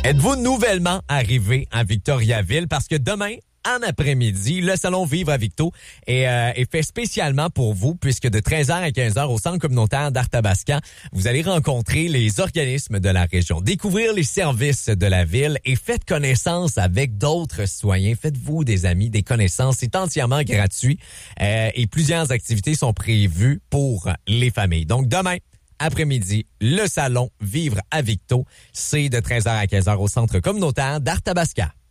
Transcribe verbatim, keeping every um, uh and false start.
Êtes-vous nouvellement arrivé à Victoriaville? Parce que demain, en après-midi, le Salon Vivre à Victo est, euh, est fait spécialement pour vous, puisque de treize heures à quinze heures au Centre communautaire d'Arthabascan, vous allez rencontrer les organismes de la région, découvrir les services de la ville et faites connaissance avec d'autres citoyens. Faites-vous des amis, des connaissances. C'est entièrement gratuit euh, et plusieurs activités sont prévues pour les familles. Donc demain, après-midi, le Salon Vivre à Victo, c'est de treize heures à quinze heures au Centre communautaire d'Arthabascan.